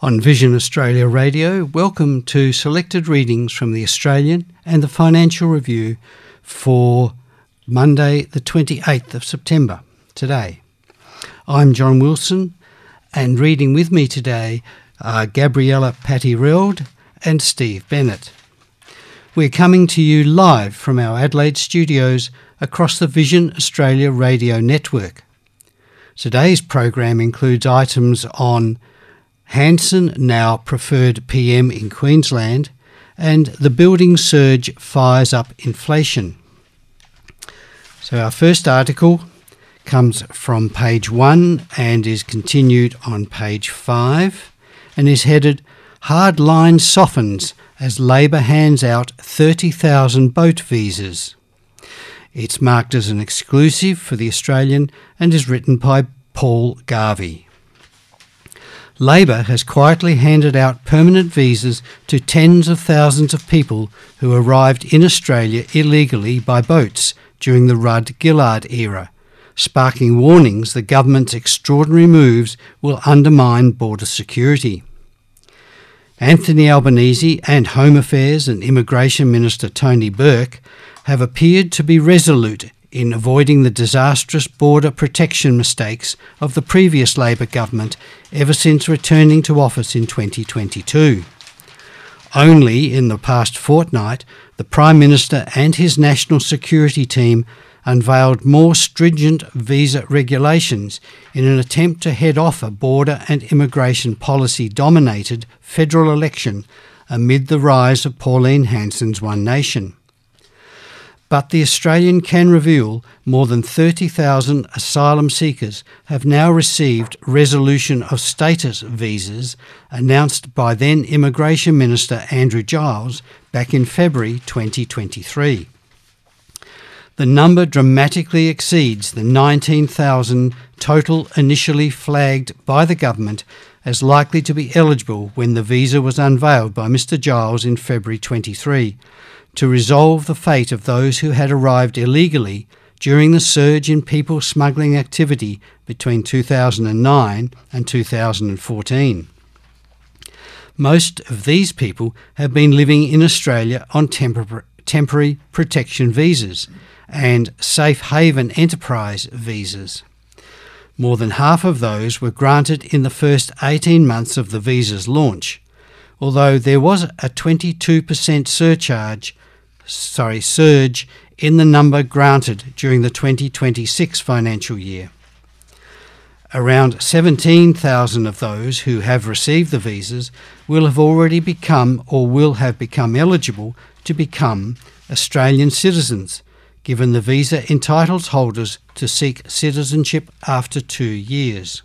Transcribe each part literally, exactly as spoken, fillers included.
On Vision Australia Radio, welcome to selected readings from the Australian and the Financial Review for Monday the twenty-eighth of September, today. I'm John Wilson, and reading with me today are Gabriella Patty-Reld and Steve Bennett. We're coming to you live from our Adelaide studios across the Vision Australia Radio network. Today's program includes items on Hanson now preferred P M in Queensland, and the building surge fires up inflation. So our first article comes from page one and is continued on page five and is headed "Hard Line Softens as Labor Hands Out thirty thousand Boat Visas." It's marked as an exclusive for the Australian and is written by Paul Garvey. Labor has quietly handed out permanent visas to tens of thousands of people who arrived in Australia illegally by boats during the Rudd-Gillard era, sparking warnings the government's extraordinary moves will undermine border security. Anthony Albanese and Home Affairs and Immigration Minister Tony Burke have appeared to be resolute in avoiding the disastrous border protection mistakes of the previous Labor government ever since returning to office in twenty twenty-two. Only in the past fortnight, the Prime Minister and his national security team unveiled more stringent visa regulations in an attempt to head off a border and immigration policy-dominated federal election amid the rise of Pauline Hanson's One Nation. But the Australian can reveal more than thirty thousand asylum seekers have now received resolution of status visas announced by then Immigration Minister Andrew Giles back in February twenty twenty-three. The number dramatically exceeds the nineteen thousand total initially flagged by the government as likely to be eligible when the visa was unveiled by Mr Giles in February twenty-three. To resolve the fate of those who had arrived illegally during the surge in people smuggling activity between two thousand nine and two thousand fourteen. Most of these people have been living in Australia on tempor- temporary protection visas and safe haven enterprise visas. More than half of those were granted in the first eighteen months of the visa's launch, although there was a twenty-two percent surcharge sorry, surge in the number granted during the twenty twenty-six financial year. Around seventeen thousand of those who have received the visas will have already become or will have become eligible to become Australian citizens, given the visa entitles holders to seek citizenship after two years.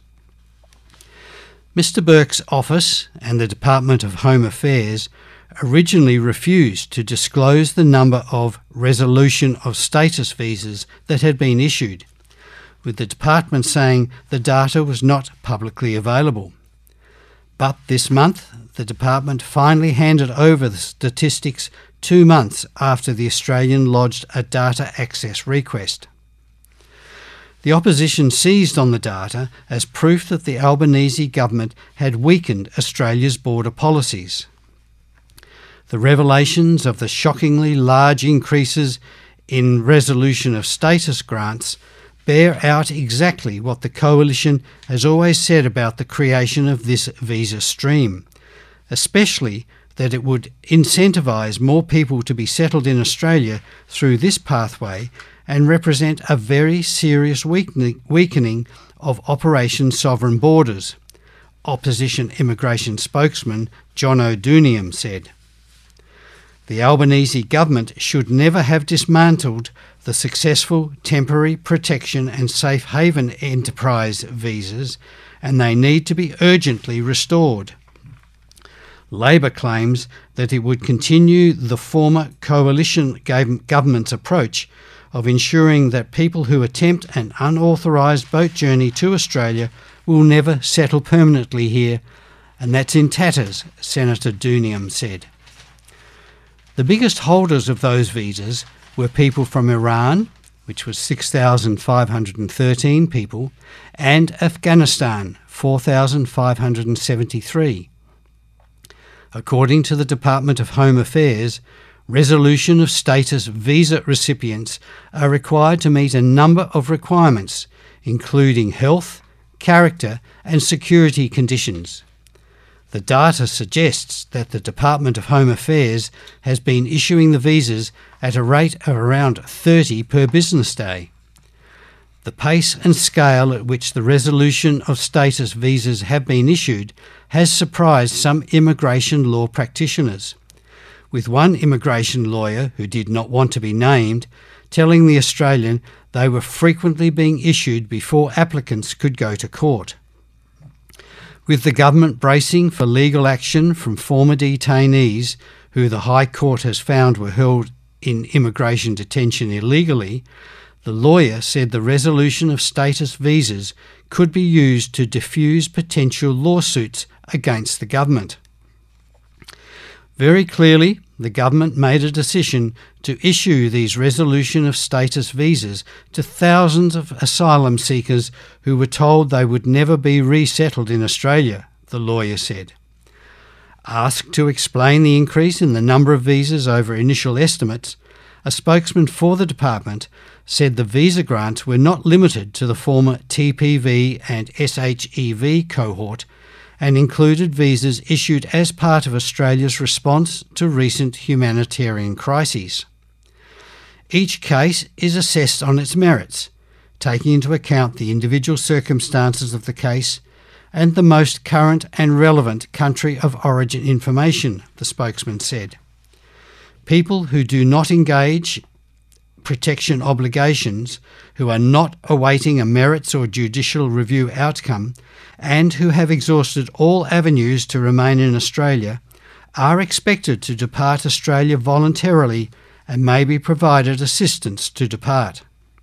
Mr Burke's office and the Department of Home Affairs originally refused to disclose the number of resolution of status visas that had been issued, with the department saying the data was not publicly available. But this month, the department finally handed over the statistics two months after the Australian lodged a data access request. The opposition seized on the data as proof that the Albanese government had weakened Australia's border policies. The revelations of the shockingly large increases in resolution of status grants bear out exactly what the Coalition has always said about the creation of this visa stream, especially that it would incentivise more people to be settled in Australia through this pathway and represent a very serious weakening, weakening of Operation Sovereign Borders, opposition immigration spokesman John O'Doonium said. The Albanese government should never have dismantled the successful temporary protection and safe haven enterprise visas, and they need to be urgently restored. Labor claims that it would continue the former coalition government's approach of ensuring that people who attempt an unauthorised boat journey to Australia will never settle permanently here, and that's in tatters, Senator Doonium said. The biggest holders of those visas were people from Iran, which was six thousand five hundred thirteen people, and Afghanistan, four thousand five hundred seventy-three. According to the Department of Home Affairs, resolution of status visa recipients are required to meet a number of requirements, including health, character and security conditions. The data suggests that the Department of Home Affairs has been issuing the visas at a rate of around thirty per business day. The pace and scale at which the resolution of status visas have been issued has surprised some immigration law practitioners, with one immigration lawyer, who did not want to be named, telling The Australian they were frequently being issued before applicants could go to court. With the government bracing for legal action from former detainees who the High Court has found were held in immigration detention illegally, the lawyer said the resolution of status visas could be used to defuse potential lawsuits against the government. Very clearly, the government made a decision to issue these resolution of status visas to thousands of asylum seekers who were told they would never be resettled in Australia, the lawyer said. Asked to explain the increase in the number of visas over initial estimates, a spokesman for the department said the visa grants were not limited to the former T P V and S H E V cohort and included visas issued as part of Australia's response to recent humanitarian crises. Each case is assessed on its merits, taking into account the individual circumstances of the case and the most current and relevant country of origin information, the spokesman said. People who do not engage protection obligations, who are not awaiting a merits or judicial review outcome, and who have exhausted all avenues to remain in Australia, are expected to depart Australia voluntarily and may be provided assistance to depart.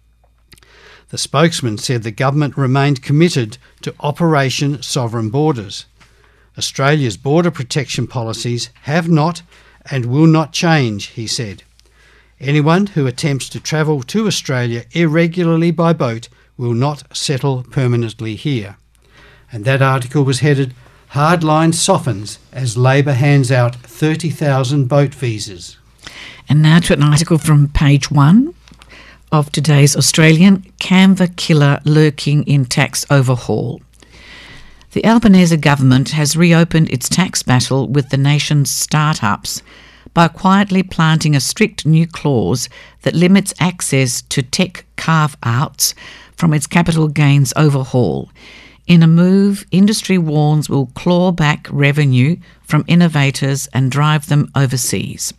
The spokesman said the government remained committed to Operation Sovereign Borders. Australia's border protection policies have not and will not change, he said. Anyone who attempts to travel to Australia irregularly by boat will not settle permanently here. And that article was headed, Hardline Softens as Labor Hands Out thirty thousand Boat Visas. And now to an article from page one of today's Australian, Canva Killer Lurking in Tax Overhaul. The Albanese government has reopened its tax battle with the nation's startups by quietly planting a strict new clause that limits access to tech carve-outs from its capital gains overhaul, in a move industry warns will claw back revenue from innovators and drive them overseas.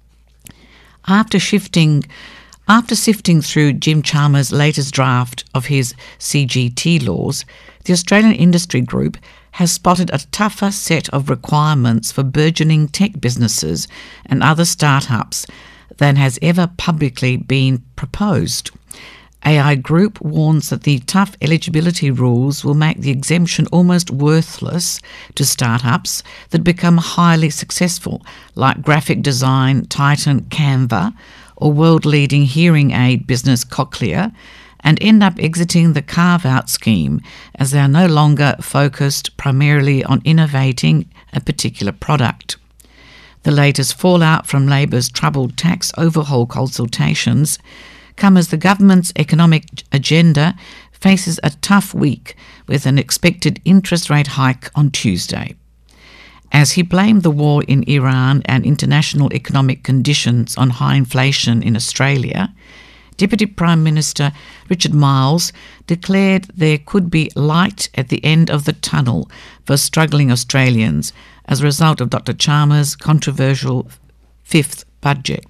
After shifting, after sifting through Jim Chalmers' latest draft of his C G T laws, the Australian Industry Group has spotted a tougher set of requirements for burgeoning tech businesses and other startups than has ever publicly been proposed. A I Group warns that the tough eligibility rules will make the exemption almost worthless to startups that become highly successful, like graphic design titan Canva or world-leading hearing aid business Cochlear, and end up exiting the carve-out scheme as they are no longer focused primarily on innovating a particular product. The latest fallout from Labor's troubled tax overhaul consultations come as the government's economic agenda faces a tough week with an expected interest rate hike on Tuesday. As he blamed the war in Iran and international economic conditions on high inflation in Australia, Deputy Prime Minister Richard Marles declared there could be light at the end of the tunnel for struggling Australians as a result of Doctor Chalmers' controversial fifth budget.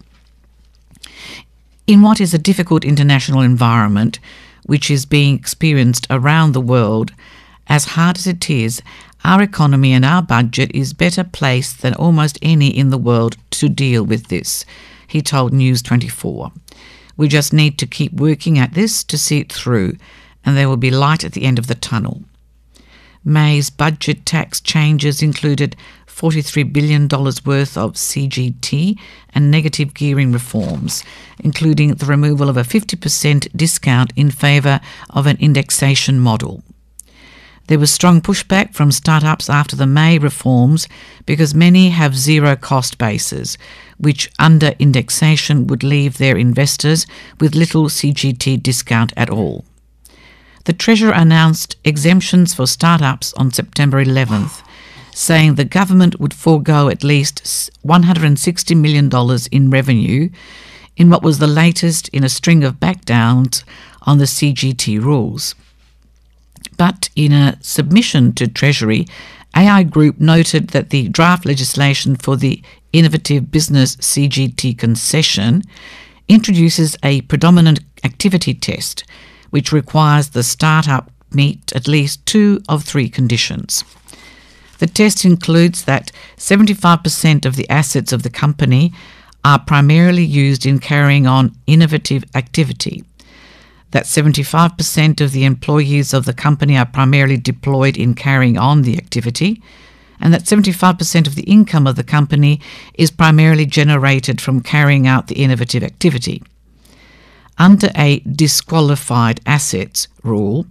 In what is a difficult international environment, which is being experienced around the world, as hard as it is, our economy and our budget is better placed than almost any in the world to deal with this, he told News twenty-four. We just need to keep working at this to see it through, and there will be light at the end of the tunnel. May's budget tax changes included forty-three billion dollars worth of C G T and negative gearing reforms, including the removal of a fifty percent discount in favour of an indexation model. There was strong pushback from startups after the May reforms because many have zero cost bases, which under indexation would leave their investors with little C G T discount at all. The Treasurer announced exemptions for startups on September eleventh, saying the government would forego at least one hundred sixty million dollars in revenue in what was the latest in a string of backdowns on the C G T rules. But in a submission to Treasury, A I Group noted that the draft legislation for the Innovative Business C G T concession introduces a predominant activity test, which requires the startup meet at least two of three conditions. The test includes that seventy-five percent of the assets of the company are primarily used in carrying on innovative activity, that seventy-five percent of the employees of the company are primarily deployed in carrying on the activity, and that seventy-five percent of the income of the company is primarily generated from carrying out the innovative activity. Under a disqualified assets rule,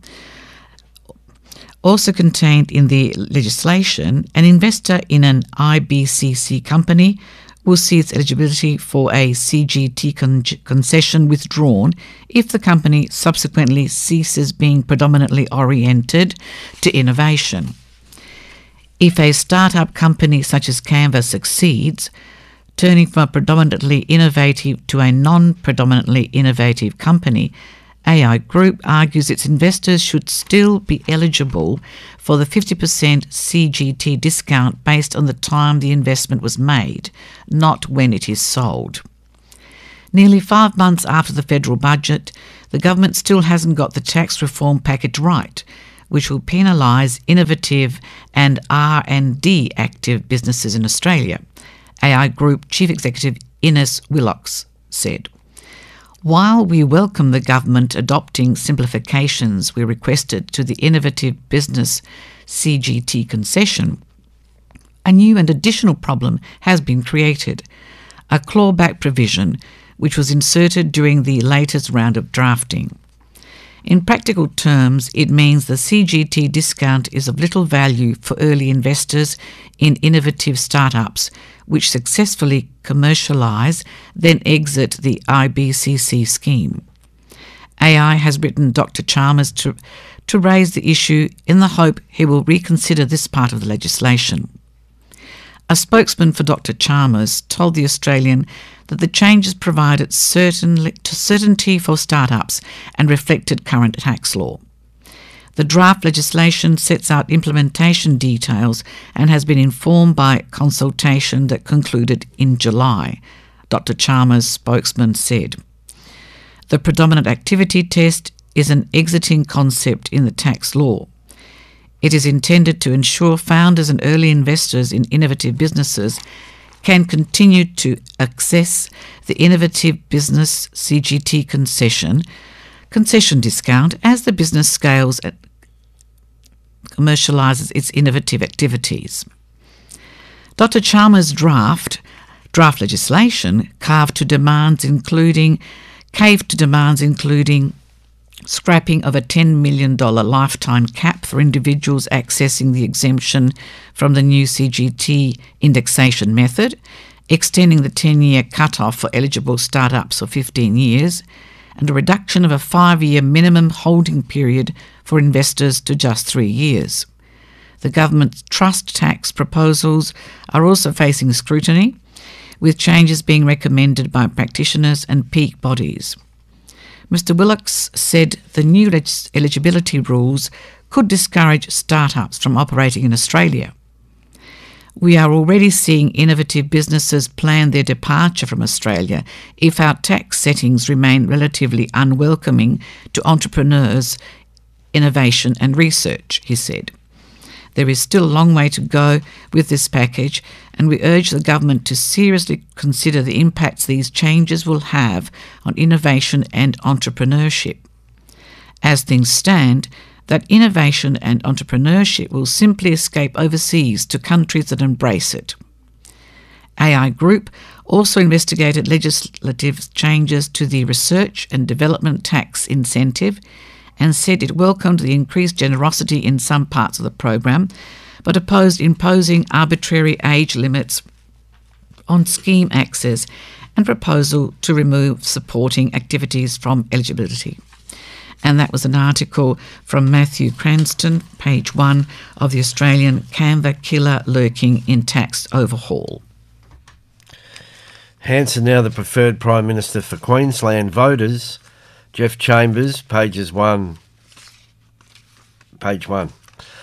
also contained in the legislation, an investor in an I B C C company will see its eligibility for a C G T con- concession withdrawn if the company subsequently ceases being predominantly oriented to innovation. If a startup company such as Canva succeeds, turning from a predominantly innovative to a non-predominantly innovative company, A I Group argues its investors should still be eligible for the fifty percent C G T discount based on the time the investment was made, not when it is sold. Nearly five months after the federal budget, the government still hasn't got the tax reform package right, which will penalise innovative and R and D active businesses in Australia, A I Group Chief Executive Innes Willox said. While we welcome the government adopting simplifications we requested to the Innovative Business C G T concession, a new and additional problem has been created, a clawback provision which was inserted during the latest round of drafting. In practical terms, it means the C G T discount is of little value for early investors in innovative startups which successfully commercialise, then exit the I B C C scheme. A I has written Doctor Chalmers to, to raise the issue in the hope he will reconsider this part of the legislation. A spokesman for Doctor Chalmers told The Australian that the changes provided certainly, to certainty for startups and reflected current tax law. The draft legislation sets out implementation details and has been informed by consultation that concluded in July, Doctor Chalmers' spokesman said. The predominant activity test is an exiting concept in the tax law. It is intended to ensure founders and early investors in innovative businesses can continue to access the Innovative Business C G T concession, concession discount as the business scales and commercialises its innovative activities. Doctor Chalmers' draft, draft legislation carved to demands including, caved to demands including scrapping of a ten million dollars lifetime cap for individuals accessing the exemption from the new C G T indexation method, extending the ten-year cut-off for eligible startups for fifteen years, and a reduction of a five-year minimum holding period for investors to just three years. The government's trust tax proposals are also facing scrutiny, with changes being recommended by practitioners and peak bodies. Mister Willox said the new eligibility rules could discourage startups from operating in Australia. We are already seeing innovative businesses plan their departure from Australia if our tax settings remain relatively unwelcoming to entrepreneurs, innovation and research, he said. There is still a long way to go with this package, and we urge the government to seriously consider the impacts these changes will have on innovation and entrepreneurship. As things stand, that innovation and entrepreneurship will simply escape overseas to countries that embrace it. A I Group also investigated legislative changes to the Research and Development Tax Incentive and said it welcomed the increased generosity in some parts of the program, but opposed imposing arbitrary age limits on scheme access and proposal to remove supporting activities from eligibility. And that was an article from Matthew Cranston, page one of the Australian Canva Killer Lurking in Tax Overhaul. Hanson now the preferred Prime Minister for Queensland voters. Jeff Chambers, pages one, page one.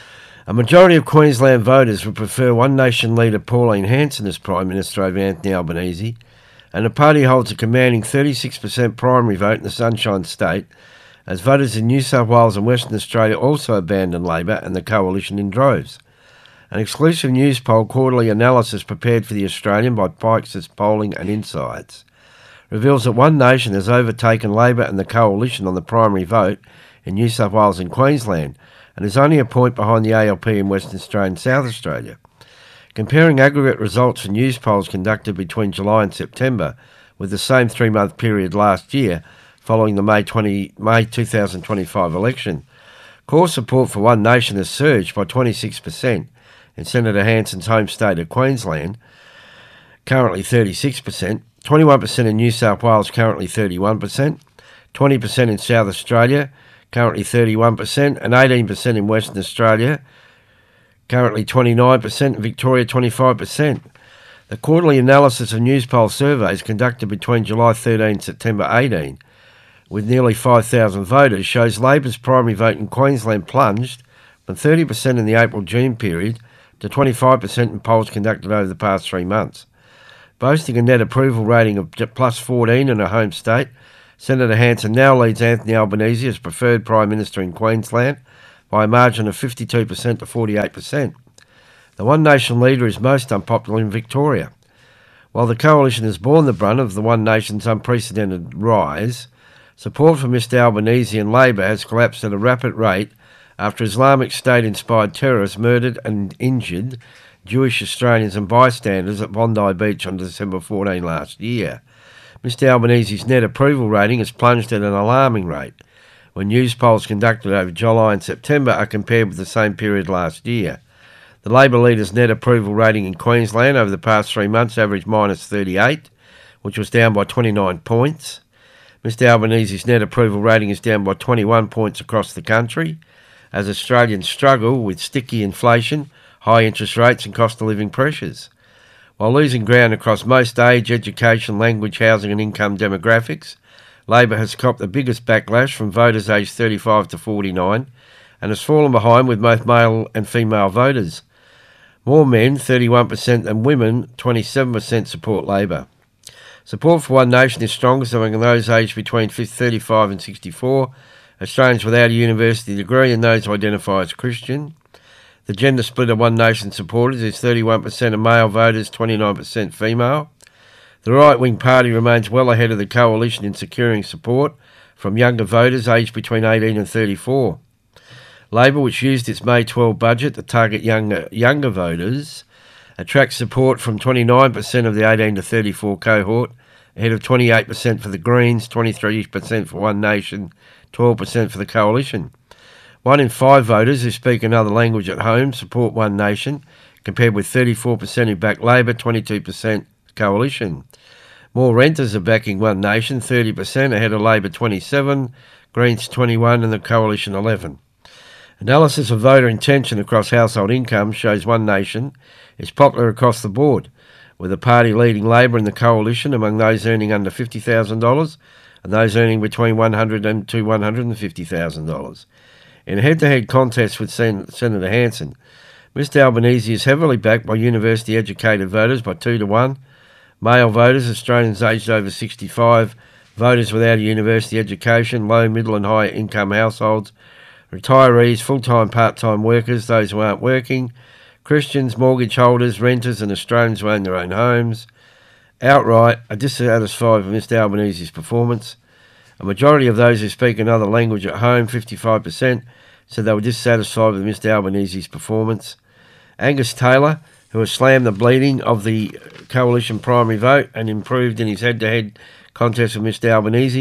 A majority of Queensland voters would prefer One Nation leader Pauline Hanson as Prime Minister over Anthony Albanese, and the party holds a commanding thirty-six percent primary vote in the Sunshine State, as voters in New South Wales and Western Australia also abandoned Labor and the Coalition in droves. An exclusive news poll quarterly analysis prepared for The Australian by Pikes' Polling and Insights reveals that One Nation has overtaken Labor and the Coalition on the primary vote in New South Wales and Queensland, and is only a point behind the A L P in Western Australia and South Australia. Comparing aggregate results for news polls conducted between July and September with the same three-month period last year, following the May twenty, May twenty twenty-five election, core support for One Nation has surged by twenty-six percent in Senator Hanson's home state of Queensland, currently thirty-six percent, twenty-one percent in New South Wales, currently thirty-one percent, twenty percent in South Australia, currently thirty-one percent, and eighteen percent in Western Australia, currently twenty-nine percent, and Victoria twenty-five percent. The quarterly analysis of news poll surveys conducted between July thirteenth and September eighteenth, with nearly five thousand voters, shows Labor's primary vote in Queensland plunged from thirty percent in the April-June period to twenty-five percent in polls conducted over the past three months. Boasting a net approval rating of plus fourteen in her home state, Senator Hanson now leads Anthony Albanese as preferred Prime Minister in Queensland by a margin of fifty-two percent to forty-eight percent. The One Nation leader is most unpopular in Victoria. While the Coalition has borne the brunt of the One Nation's unprecedented rise, support for Mister Albanese and Labor has collapsed at a rapid rate after Islamic State-inspired terrorists murdered and injured Jewish Australians and bystanders at Bondi Beach on December fourteenth last year. Mister Albanese's net approval rating has plunged at an alarming rate when news polls conducted over July and September are compared with the same period last year. The Labor leader's net approval rating in Queensland over the past three months averaged minus thirty-eight, which was down by twenty-nine points. Mister Albanese's net approval rating is down by twenty-one points across the country, as Australians struggle with sticky inflation, high interest rates and cost of living pressures. While losing ground across most age, education, language, housing and income demographics, Labor has copped the biggest backlash from voters aged thirty-five to forty-nine and has fallen behind with both male and female voters. More men, thirty-one percent, than women, twenty-seven percent, support Labor. Support for One Nation is strongest among those aged between thirty-five and sixty-four, Australians without a university degree and those who identify as Christian. The gender split of One Nation supporters is thirty-one percent of male voters, twenty-nine percent female. The right-wing party remains well ahead of the Coalition in securing support from younger voters aged between eighteen and thirty-four. Labor, which used its May twelfth budget to target younger, younger voters, attracts support from twenty-nine percent of the eighteen to thirty-four cohort, ahead of twenty-eight percent for the Greens, twenty-three percent for One Nation, twelve percent for the Coalition. One in five voters who speak another language at home support One Nation, compared with thirty-four percent who back Labor, twenty-two percent Coalition. More renters are backing One Nation, thirty percent, ahead of Labor twenty-seven, Greens twenty-one and the Coalition eleven. Analysis of voter intention across household income shows One Nation is popular across the board, with the party leading Labor and the Coalition among those earning under fifty thousand dollars and those earning between one hundred thousand dollars to one hundred fifty thousand dollars. In a head-to-head contest with Sen- Senator Hanson, Mister Albanese is heavily backed by university-educated voters by two to one, male voters, Australians aged over sixty-five, voters without a university education, low, middle and high income households, retirees, full-time, part-time workers, those who aren't working, Christians, mortgage holders, renters and Australians who own their own homes, outright are dissatisfied with Mister Albanese's performance. A majority of those who speak another language at home, fifty-five percent, said they were dissatisfied with Mister Albanese's performance. Angus Taylor, who has slammed the bleeding of the Coalition primary vote and improved in his head-to-head contest with Mister Albanese,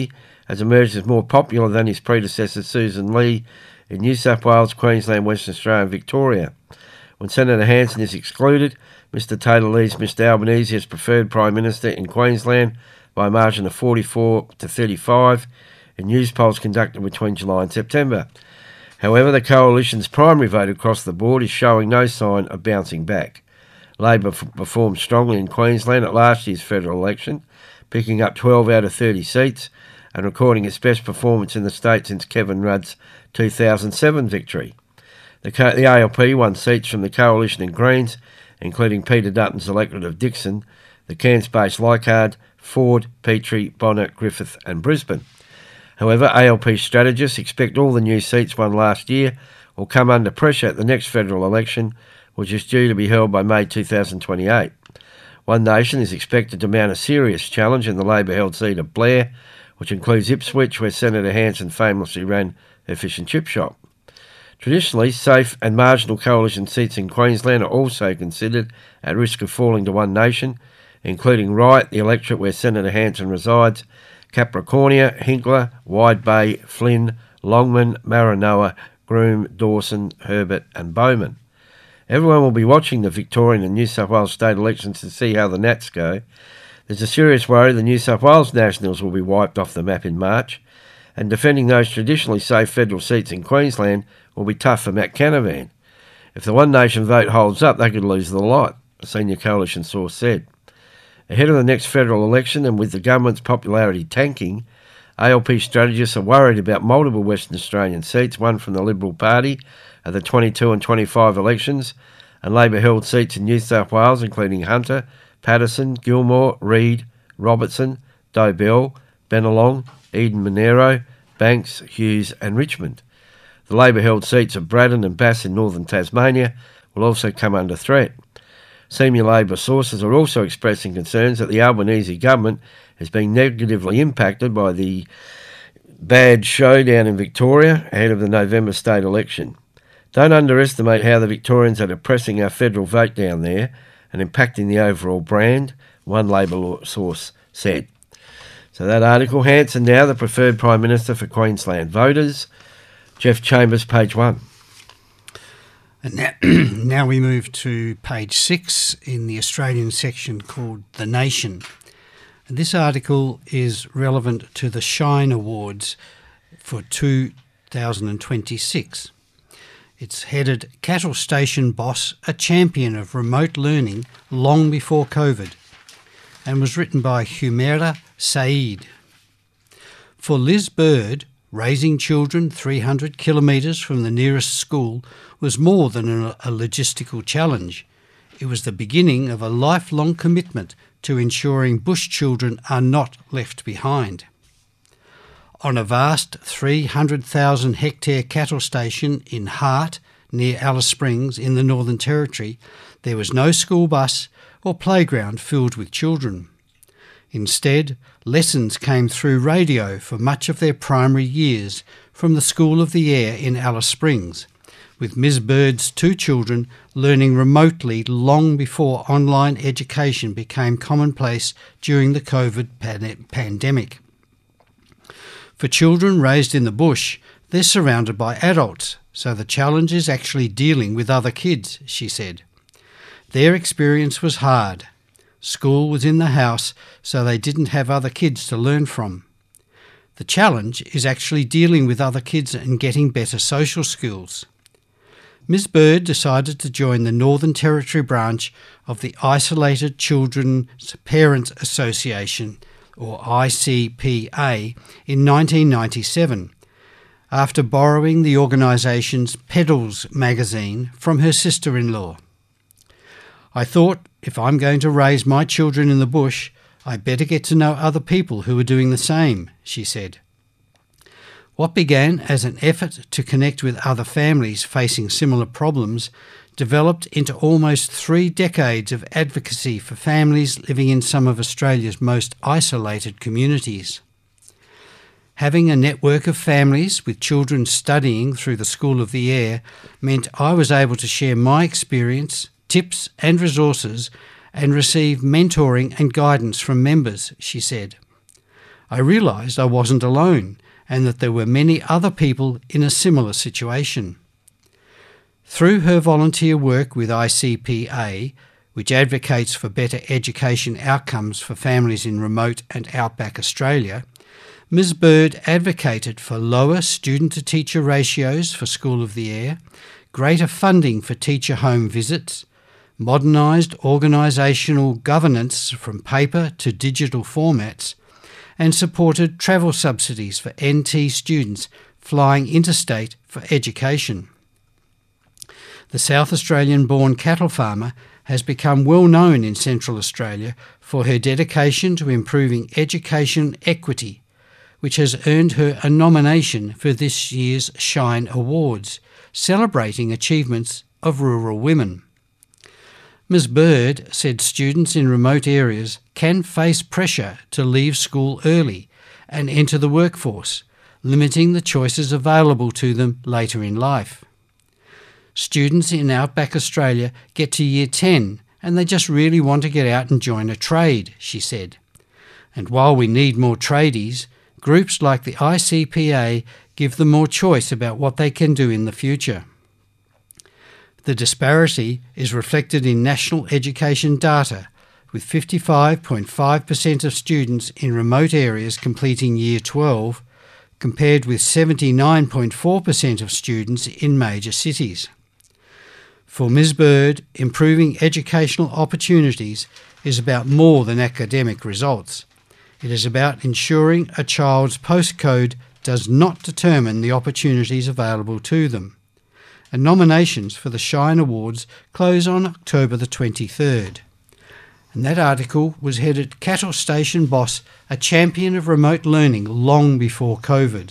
has emerged as more popular than his predecessor Susan Lee in New South Wales, Queensland, Western Australia and Victoria. When Senator Hanson is excluded, Mister Taylor leaves Mister Albanese as preferred Prime Minister in Queensland by a margin of forty-four to thirty-five in news polls conducted between July and September. However, the Coalition's primary vote across the board is showing no sign of bouncing back. Labor f- performed strongly in Queensland at last year's federal election, picking up twelve out of thirty seats and recording its best performance in the state since Kevin Rudd's two thousand seven victory. The, Co- the A L P won seats from the Coalition and Greens, including Peter Dutton's electorate of Dixon, the Cairns-based Leichhardt, Ford, Petrie, Bonner, Griffith and Brisbane. However, A L P strategists expect all the new seats won last year will come under pressure at the next federal election, which is due to be held by May two thousand twenty-eight. One Nation is expected to mount a serious challenge in the Labor-held seat of Blair, which includes Ipswich, where Senator Hanson famously ran her fish and chip shop. Traditionally, safe and marginal Coalition seats in Queensland are also considered at risk of falling to One Nation, including Wright, the electorate where Senator Hanson resides, Capricornia, Hinkler, Wide Bay, Flynn, Longman, Maranoa, Groom, Dawson, Herbert and Bowman. Everyone will be watching the Victorian and New South Wales state elections to see how the Nats go. There's a serious worry the New South Wales Nationals will be wiped off the map in March, and defending those traditionally safe federal seats in Queensland will be tough for Matt Canavan. If the One Nation vote holds up, they could lose the lot, a senior Coalition source said. Ahead of the next federal election and with the government's popularity tanking, A L P strategists are worried about multiple Western Australian seats won from the Liberal Party at the twenty-two and twenty-five elections, and Labor-held seats in New South Wales, including Hunter, Patterson, Gilmore, Reid, Robertson, Dobell, Bennelong, Eden Monero, Banks, Hughes and Richmond. The Labor-held seats of Braddon and Bass in northern Tasmania will also come under threat. Senior Labor sources are also expressing concerns that the Albanese government has been negatively impacted by the bad showdown in Victoria ahead of the November state election. Don't underestimate how the Victorians are depressing our federal vote down there and impacting the overall brand, one Labor source said. So that article, Hanson now the preferred Prime Minister for Queensland voters. Jeff Chambers, page one. And now, now we move to page six in the Australian section called The Nation. And this article is relevant to the Shine Awards for two thousand twenty-six. It's headed Cattle Station Boss, a Champion of Remote Learning Long Before COVID, and was written by Humaira Saeed. For Liz Bird, raising children three hundred kilometres from the nearest school was more than a, a logistical challenge. It was the beginning of a lifelong commitment to ensuring bush children are not left behind. On a vast three hundred thousand hectare cattle station in Hart, near Alice Springs in the Northern Territory, there was no school bus or playground filled with children. Instead, lessons came through radio for much of their primary years from the School of the Air in Alice Springs, with Miz Bird's two children learning remotely long before online education became commonplace during the COVID pan- pandemic. For children raised in the bush, they're surrounded by adults, so the challenge is actually dealing with other kids, she said. Their experience was hard. School was in the house, so they didn't have other kids to learn from. The challenge is actually dealing with other kids and getting better social skills. Miz Bird decided to join the Northern Territory branch of the Isolated Children's Parents Association, or I C P A, in nineteen ninety-seven, after borrowing the organisation's Pedals magazine from her sister-in-law. I thought, if I'm going to raise my children in the bush, I better get to know other people who are doing the same, she said. What began as an effort to connect with other families facing similar problems developed into almost three decades of advocacy for families living in some of Australia's most isolated communities. Having a network of families with children studying through the School of the Air meant I was able to share my experience, tips and resources and receive mentoring and guidance from members, she said. I realised I wasn't alone and that there were many other people in a similar situation. Through her volunteer work with I C P A, which advocates for better education outcomes for families in remote and outback Australia, Miz Bird advocated for lower student-to-teacher ratios for School of the Air, greater funding for teacher home visits, modernised organisational governance from paper to digital formats, and supported travel subsidies for N T students flying interstate for education. The South Australian-born cattle farmer has become well known in Central Australia for her dedication to improving education equity, which has earned her a nomination for this year's Shine Awards, celebrating achievements of rural women. Miz Bird said students in remote areas can face pressure to leave school early and enter the workforce, limiting the choices available to them later in life. Students in outback Australia get to year ten and they just really want to get out and join a trade, she said. And while we need more tradies, groups like the I C P A give them more choice about what they can do in the future. The disparity is reflected in national education data, with fifty-five point five percent of students in remote areas completing Year twelve, compared with seventy-nine point four percent of students in major cities. For Miz Bird, improving educational opportunities is about more than academic results. It is about ensuring a child's postcode does not determine the opportunities available to them. And nominations for the Shine Awards close on October the twenty-third. And that article was headed Cattle Station Boss, a champion of remote learning long before COVID.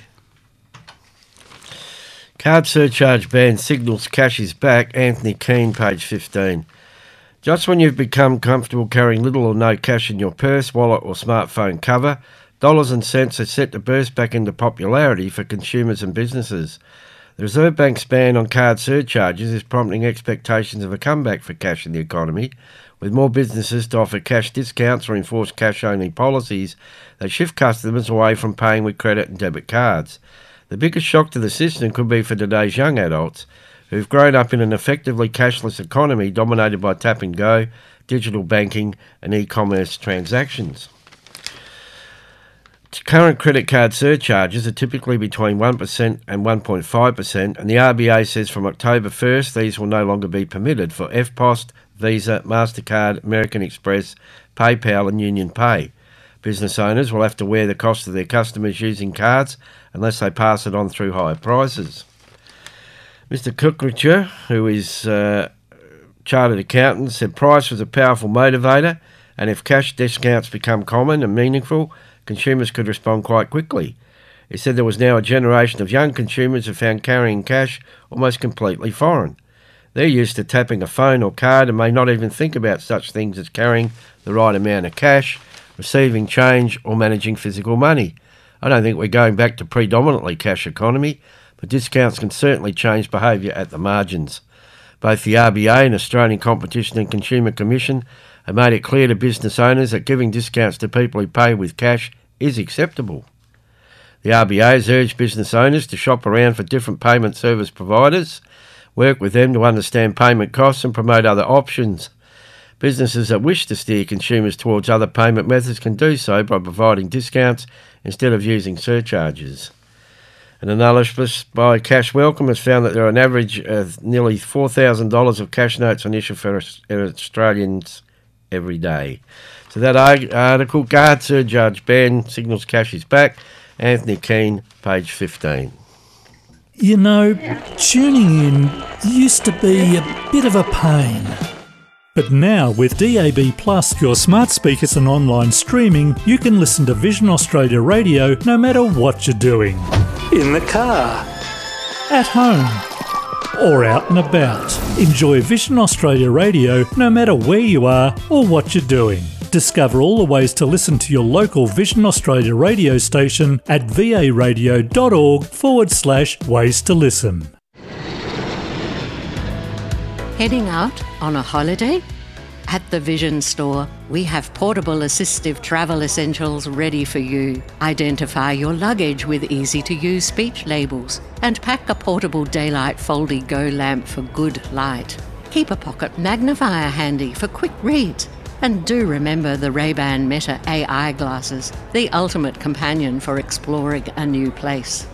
Card surcharge ban signals cash is back. Anthony Keane, page fifteen. Just when you've become comfortable carrying little or no cash in your purse, wallet or smartphone cover, dollars and cents are set to burst back into popularity for consumers and businesses. The Reserve Bank's ban on card surcharges is prompting expectations of a comeback for cash in the economy, with more businesses to offer cash discounts or enforce cash-only policies that shift customers away from paying with credit and debit cards. The biggest shock to the system could be for today's young adults, who've grown up in an effectively cashless economy dominated by tap and go, digital banking and e-commerce transactions. Current credit card surcharges are typically between one percent and one point five percent, and the R B A says from October first these will no longer be permitted for F P O S, Visa, MasterCard, American Express, PayPal and Union Pay. Business owners will have to wear the cost of their customers using cards unless they pass it on through higher prices. Mister Kuckricher, who is uh, chartered accountant, said price was a powerful motivator, and if cash discounts become common and meaningful, consumers could respond quite quickly. He said there was now a generation of young consumers who found carrying cash almost completely foreign. They're used to tapping a phone or card and may not even think about such things as carrying the right amount of cash, receiving change or managing physical money. I don't think we're going back to predominantly cash economy, but discounts can certainly change behaviour at the margins. Both the R B A and Australian Competition and Consumer Commission have made it clear to business owners that giving discounts to people who pay with cash is acceptable. The R B A has urged business owners to shop around for different payment service providers, work with them to understand payment costs and promote other options. Businesses that wish to steer consumers towards other payment methods can do so by providing discounts instead of using surcharges. An analysis by Cash Welcome has found that there are an average of nearly four thousand dollars of cash notes on issue for Australians every day. So that article, Card Surcharge Ban Signals Cash is Back, Anthony Keane, page fifteen. You know, tuning in used to be a bit of a pain. But now, with D A B Plus, your smart speakers and online streaming, you can listen to Vision Australia Radio no matter what you're doing. In the car, at home, or out and about. Enjoy Vision Australia Radio no matter where you are or what you're doing. Discover all the ways to listen to your local Vision Australia radio station at varadio.org forward slash ways to listen. Heading out on a holiday? At the Vision Store, we have portable assistive travel essentials ready for you. Identify your luggage with easy-to-use speech labels and pack a portable daylight Foldy Go lamp for good light. Keep a pocket magnifier handy for quick reads. And do remember the Ray-Ban Meta A I glasses, the ultimate companion for exploring a new place.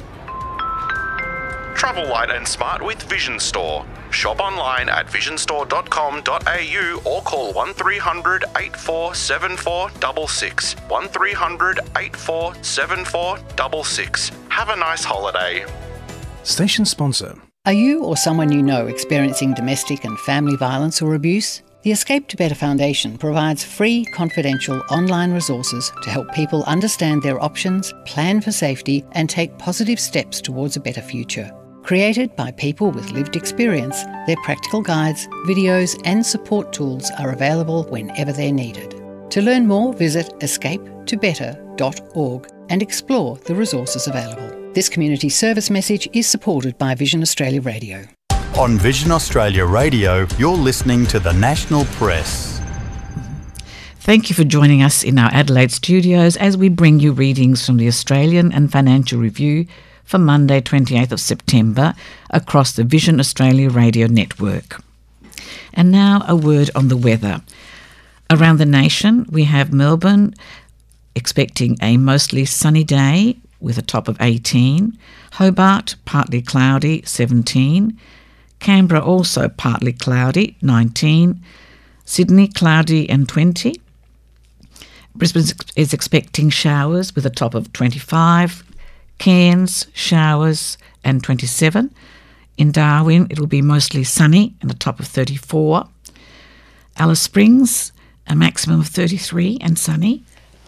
Travel light and smart with Vision Store. Shop online at vision store dot com dot a u or call one three hundred, eight four seven four six six. one three hundred, eight four seven four six six. Have a nice holiday. Station sponsor. Are you or someone you know experiencing domestic and family violence or abuse? The Escape to Better Foundation provides free, confidential online resources to help people understand their options, plan for safety, and take positive steps towards a better future. Created by people with lived experience, their practical guides, videos, and support tools are available whenever they're needed. To learn more, visit escape to better dot org and explore the resources available. This community service message is supported by Vision Australia Radio. On Vision Australia Radio, you're listening to the National Press. Thank you for joining us in our Adelaide studios as we bring you readings from the Australian and Financial Review for Monday, twenty-eighth of September, across the Vision Australia Radio network. And now a word on the weather. Around the nation, we have Melbourne expecting a mostly sunny day with a top of eighteen, Hobart partly cloudy, seventeen, Canberra also partly cloudy, nineteen, Sydney cloudy and twenty, Brisbane is expecting showers with a top of twenty-five, Cairns showers and twenty-seven, in Darwin it will be mostly sunny and a top of thirty-four, Alice Springs a maximum of thirty-three and sunny,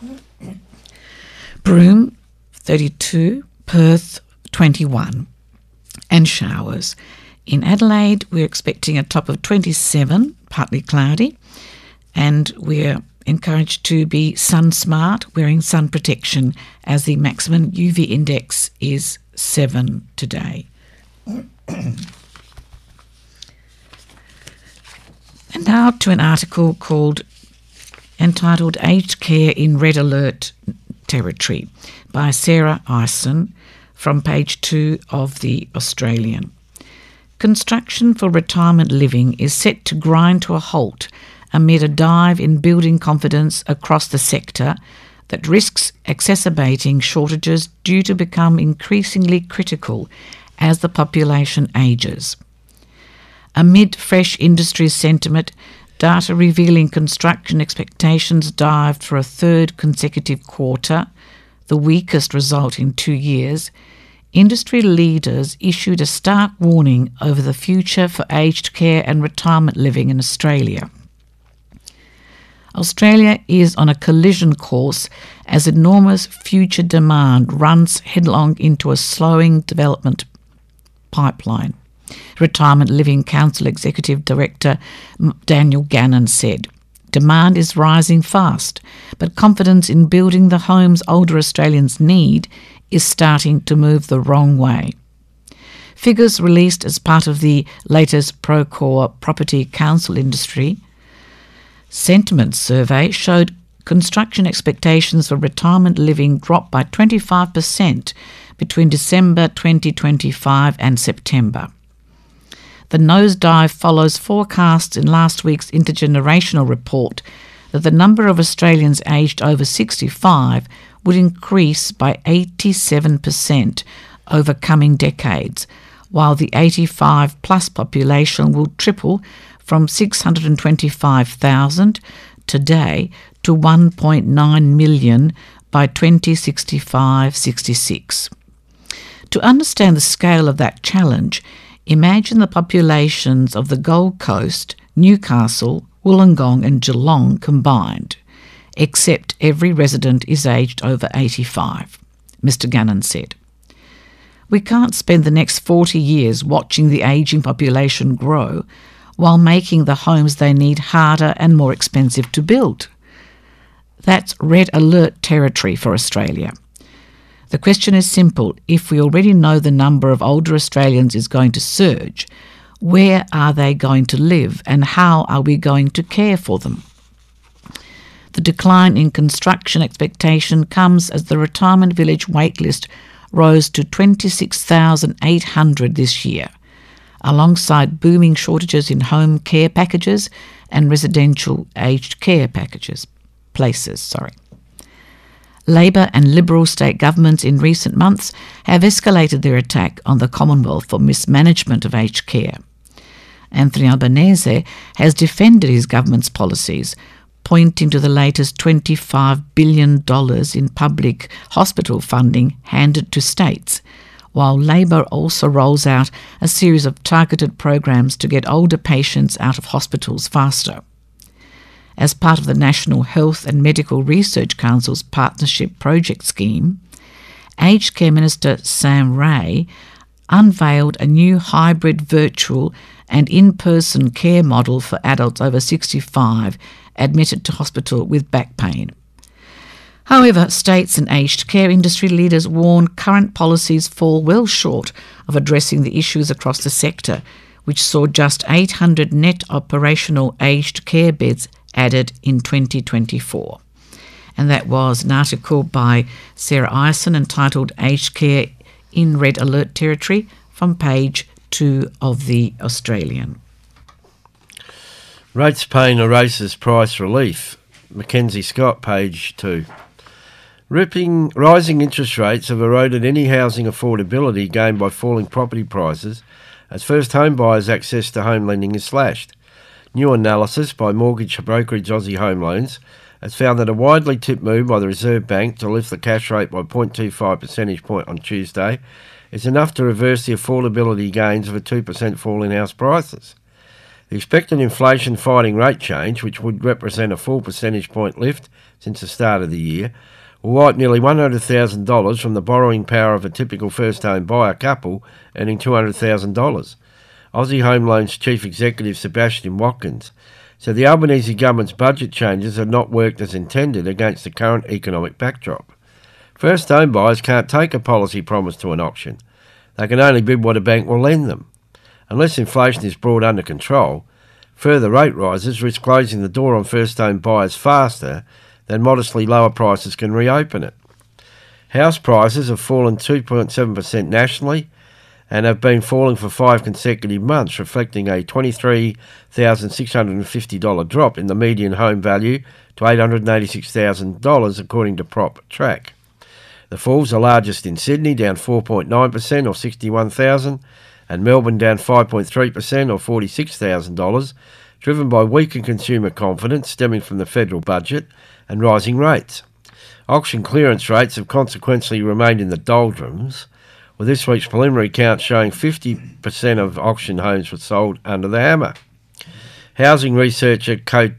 Broome thirty-two, Perth twenty-one and showers. In Adelaide, we're expecting a top of twenty-seven, partly cloudy, and we're encouraged to be sun smart, wearing sun protection, as the maximum U V index is seven today. And now to an article called entitled Aged Care in Red Alert Territory by Sarah Ison from page two of the Australian. Construction for retirement living is set to grind to a halt amid a dive in building confidence across the sector that risks exacerbating shortages due to become increasingly critical as the population ages. Amid fresh industry sentiment, data revealing construction expectations dived for a third consecutive quarter, the weakest result in two years, industry leaders issued a stark warning over the future for aged care and retirement living in Australia. Australia is on a collision course as enormous future demand runs headlong into a slowing development pipeline. Retirement Living Council Executive Director Daniel Gannon said, "Demand is rising fast, but confidence in building the homes older Australians need is starting to move the wrong way." Figures released as part of the latest Procore Property Council Industry Sentiment Survey showed construction expectations for retirement living dropped by twenty-five percent between December twenty twenty-five and September. The nosedive follows forecasts in last week's intergenerational report that the number of Australians aged over sixty-five would increase by eighty-seven percent over coming decades, while the eighty-five plus population will triple from six hundred twenty-five thousand today to one point nine million by twenty sixty-five sixty-six. To understand the scale of that challenge, imagine the populations of the Gold Coast, Newcastle, Wollongong and Geelong combined, except every resident is aged over eighty-five, Mister Gannon said. We can't spend the next forty years watching the ageing population grow while making the homes they need harder and more expensive to build. That's red alert territory for Australia. The question is simple. If we already know the number of older Australians is going to surge, Where are they going to live, and how are we going to care for them? The decline in construction expectation comes as the retirement village waitlist rose to twenty-six thousand eight hundred this year, alongside booming shortages in home care packages and residential aged care packages places. Sorry. Labor and Liberal state governments in recent months have escalated their attack on the Commonwealth for mismanagement of aged care. Anthony Albanese has defended his government's policies, pointing to the latest twenty-five billion dollars in public hospital funding handed to states, while Labor also rolls out a series of targeted programs to get older patients out of hospitals faster. As part of the National Health and Medical Research Council's Partnership Project Scheme, Aged Care Minister Sam Ray unveiled a new hybrid virtual and in-person care model for adults over sixty-five admitted to hospital with back pain. However, states and aged care industry leaders warn current policies fall well short of addressing the issues across the sector, which saw just eight hundred net operational aged care beds added in twenty twenty-four. And that was an article by Sarah Ison entitled Aged Care in Red Alert Territory from page two of The Australian. Rates pain erases price relief. Mackenzie Scott, page two. Ripping, rising interest rates have eroded any housing affordability gained by falling property prices as first home buyers' access to home lending is slashed. New analysis by mortgage brokerage Aussie Home Loans has found that a widely tipped move by the Reserve Bank to lift the cash rate by zero point two five percentage point on Tuesday is enough to reverse the affordability gains of a two percent fall in house prices. The expected inflation-fighting rate change, which would represent a full percentage point lift since the start of the year, will wipe nearly one hundred thousand dollars from the borrowing power of a typical first-home buyer couple earning two hundred thousand dollars. Aussie Home Loans Chief Executive Sebastian Watkins said the Albanese government's budget changes have not worked as intended against the current economic backdrop. First home buyers can't take a policy promise to an auction. They can only bid what a bank will lend them. Unless inflation is brought under control, further rate rises risk closing the door on first home buyers faster than modestly lower prices can reopen it. House prices have fallen two point seven percent nationally and have been falling for five consecutive months, reflecting a twenty-three thousand six hundred fifty dollars drop in the median home value to eight hundred eighty-six thousand dollars according to PropTrack. The falls are largest in Sydney, down four point nine percent or sixty-one thousand dollars, and Melbourne down five point three percent or forty-six thousand dollars, driven by weaker consumer confidence stemming from the federal budget and rising rates. Auction clearance rates have consequently remained in the doldrums, with this week's preliminary count showing fifty percent of auction homes were sold under the hammer. Housing researcher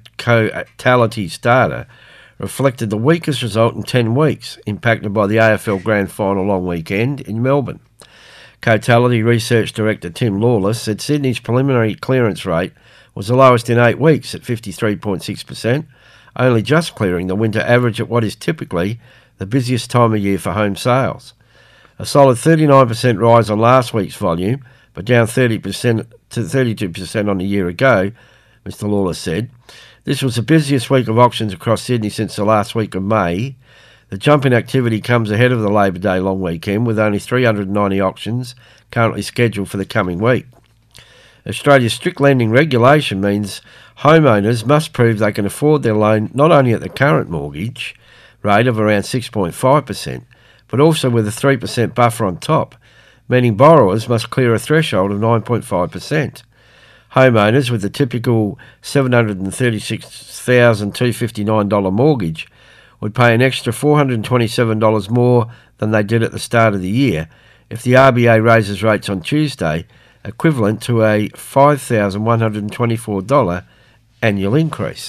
Cotality's data reflected the weakest result in ten weeks, impacted by the A F L Grand Final long weekend in Melbourne. Cotality Research Director Tim Lawless said Sydney's preliminary clearance rate was the lowest in eight weeks at fifty-three point six percent, only just clearing the winter average at what is typically the busiest time of year for home sales. A solid thirty-nine percent rise on last week's volume, but down thirty percent to thirty-two percent on a year ago, Mister Lawless said. This was the busiest week of auctions across Sydney since the last week of May. The jump in activity comes ahead of the Labor Day long weekend, with only three hundred ninety auctions currently scheduled for the coming week. Australia's strict lending regulation means homeowners must prove they can afford their loan not only at the current mortgage rate of around six point five percent, but also with a three percent buffer on top, meaning borrowers must clear a threshold of nine point five percent. Homeowners with the typical seven hundred thirty-six thousand two hundred fifty-nine dollars mortgage would pay an extra four hundred twenty-seven dollars more than they did at the start of the year if the R B A raises rates on Tuesday, equivalent to a five thousand one hundred twenty-four dollars annual increase.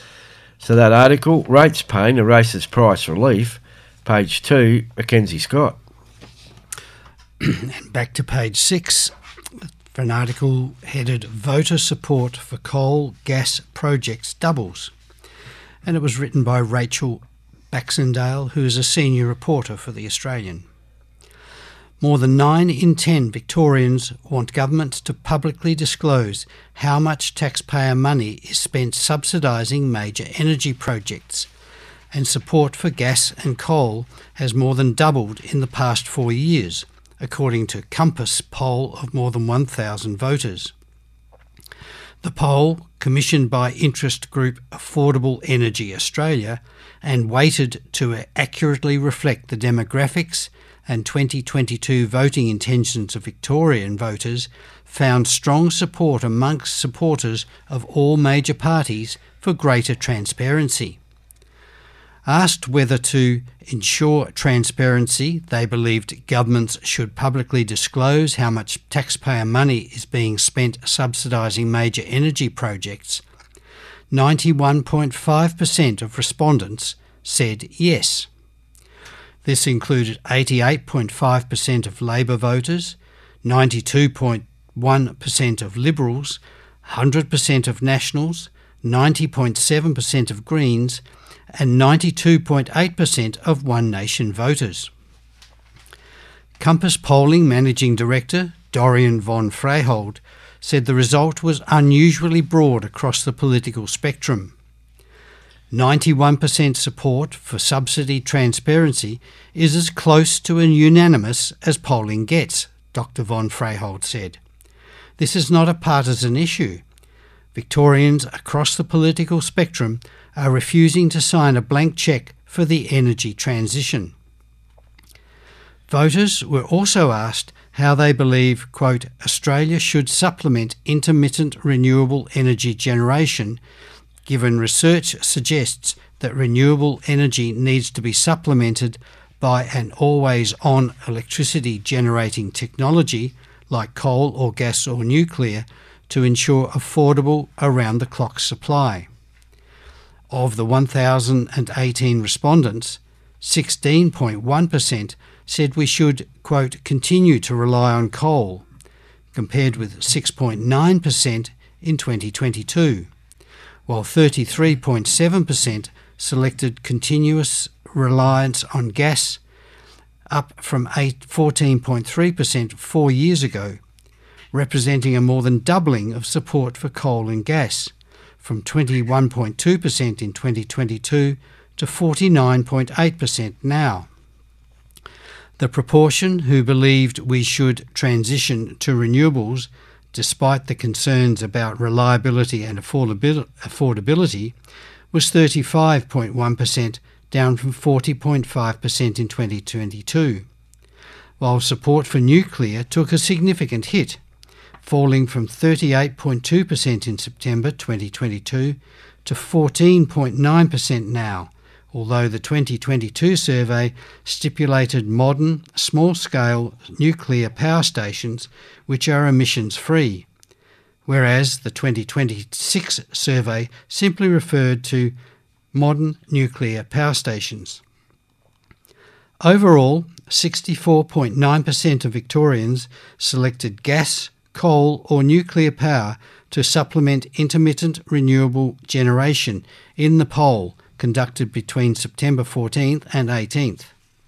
So that article, Rates Pain Erases Price Relief, page two, Mackenzie Scott. And back to page six for an article headed Voter Support for Coal Gas Projects Doubles. And it was written by Rachel Baxendale, who is a senior reporter for The Australian. More than nine in ten Victorians want government to publicly disclose how much taxpayer money is spent subsidising major energy projects, and support for gas and coal has more than doubled in the past four years, according to Compass poll of more than one thousand voters. The poll, commissioned by interest group Affordable Energy Australia and weighted to accurately reflect the demographics and twenty twenty-two voting intentions of Victorian voters, found strong support amongst supporters of all major parties for greater transparency. Asked whether to ensure transparency, they believed governments should publicly disclose how much taxpayer money is being spent subsidising major energy projects, ninety-one point five percent of respondents said yes. This included eighty-eight point five percent of Labor voters, ninety-two point one percent of Liberals, one hundred percent of Nationals, ninety point seven percent of Greens, and ninety-two point eight percent of One Nation voters. Compass Polling Managing Director Dorian von Freyhold said the result was unusually broad across the political spectrum. ninety-one percent support for subsidy transparency is as close to an unanimous as polling gets, Doctor von Freyhold said. This is not a partisan issue. Victorians across the political spectrum are refusing to sign a blank cheque for the energy transition. Voters were also asked how they believe, quote, Australia should supplement intermittent renewable energy generation, given research suggests that renewable energy needs to be supplemented by an always-on electricity generating technology like coal or gas or nuclear to ensure affordable around-the-clock supply. Of the one thousand eighteen respondents, sixteen point one percent said we should, quote, continue to rely on coal, compared with six point nine percent in twenty twenty-two, while thirty-three point seven percent selected continuous reliance on gas, up from fourteen point three percent four years ago, representing a more than doubling of support for coal and gas, from twenty-one point two percent in twenty twenty-two to forty-nine point eight percent now. The proportion who believed we should transition to renewables, despite the concerns about reliability and affordability, was thirty-five point one percent, down from forty point five percent in twenty twenty-two, while support for nuclear took a significant hit, falling from thirty-eight point two percent in September twenty twenty-two to fourteen point nine percent now, although the twenty twenty-two survey stipulated modern, small-scale nuclear power stations which are emissions-free, whereas the twenty twenty-six survey simply referred to modern nuclear power stations. Overall, sixty-four point nine percent of Victorians selected gas, coal or nuclear power to supplement intermittent renewable generation in the poll conducted between September fourteenth and eighteenth.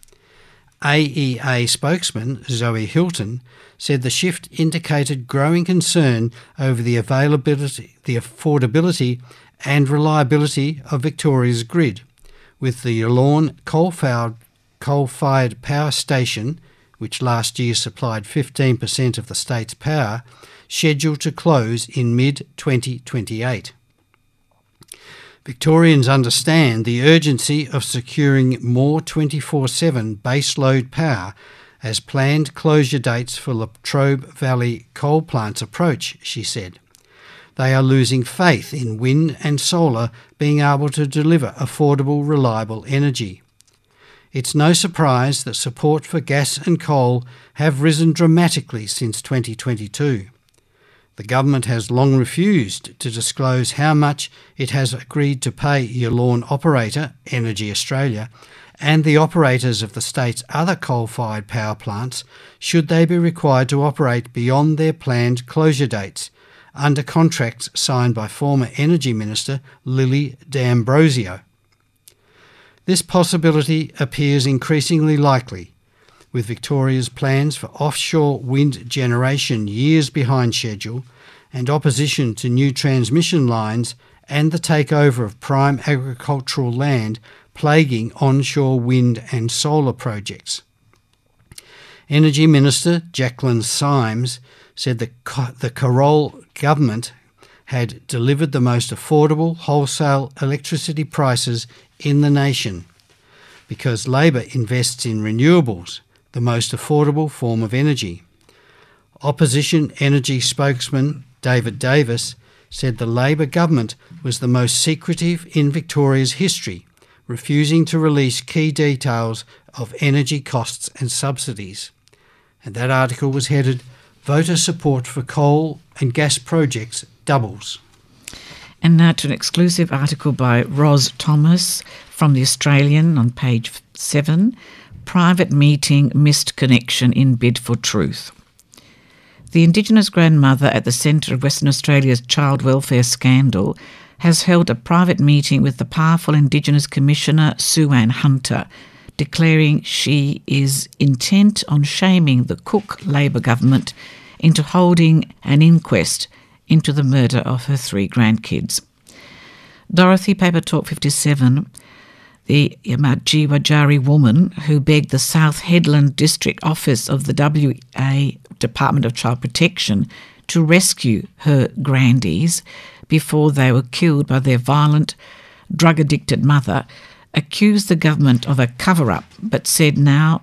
A E A spokesman Zoe Hilton said the shift indicated growing concern over the availability, the affordability and reliability of Victoria's grid, with the Yallourn coal-fired, coal-fired power station, which last year supplied fifteen percent of the state's power, scheduled to close in mid twenty twenty-eight. Victorians understand the urgency of securing more twenty-four seven baseload power as planned closure dates for Latrobe Valley coal plants approach, she said. They are losing faith in wind and solar being able to deliver affordable, reliable energy. It's no surprise that support for gas and coal have risen dramatically since twenty twenty-two. The government has long refused to disclose how much it has agreed to pay Yallourn operator, Energy Australia, and the operators of the state's other coal-fired power plants should they be required to operate beyond their planned closure dates, under contracts signed by former Energy Minister Lily D'Ambrosio. This possibility appears increasingly likely, with Victoria's plans for offshore wind generation years behind schedule and opposition to new transmission lines and the takeover of prime agricultural land plaguing onshore wind and solar projects. Energy Minister Jacqueline Symes said the, the Carroll government had delivered the most affordable wholesale electricity prices in the nation because Labor invests in renewables, the most affordable form of energy. Opposition energy spokesman David Davis said the Labor government was the most secretive in Victoria's history, refusing to release key details of energy costs and subsidies. And that article was headed, "Voter support for coal and gas projects doubles." And now to an exclusive article by Ros Thomas from The Australian on page seven, "Private Meeting Missed Connection in Bid for Truth." The Indigenous grandmother at the centre of Western Australia's child welfare scandal has held a private meeting with the powerful Indigenous Commissioner Sue Ann Hunter, declaring she is intent on shaming the Cook Labor government into holding an inquest into the murder of her three grandkids. Dorothy, Paper Talk fifty-seven, the Yamatji Wajari woman who begged the South Headland District Office of the W A Department of Child Protection to rescue her grandies before they were killed by their violent, drug-addicted mother, accused the government of a cover-up but said now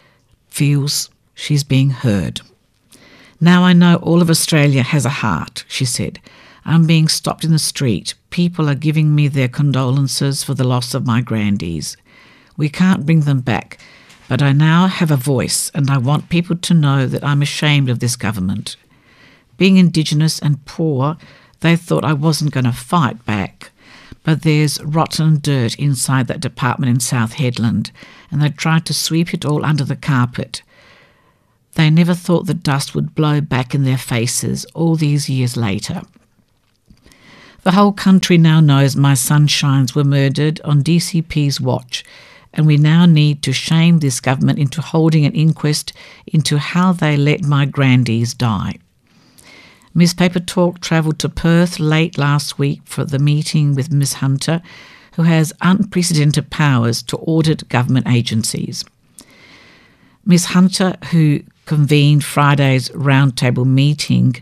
feels she's being heard. "Now I know all of Australia has a heart," she said. "I'm being stopped in the street. People are giving me their condolences for the loss of my grandies. We can't bring them back, but I now have a voice and I want people to know that I'm ashamed of this government. Being Indigenous and poor, they thought I wasn't going to fight back. But there's rotten dirt inside that department in South Headland, and they tried to sweep it all under the carpet. They never thought the dust would blow back in their faces all these years later. The whole country now knows my sunshines were murdered on D C P's watch, and we now need to shame this government into holding an inquest into how they let my grandies die." Miss Paper Talk travelled to Perth late last week for the meeting with Miss Hunter, who has unprecedented powers to audit government agencies. Miss Hunter, who convened Friday's roundtable meeting